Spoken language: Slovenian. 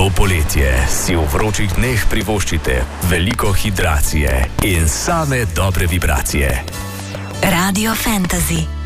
To poletje si v vročih dneh privoščite veliko hidracije in same dobre vibracije. Radio Fantasy.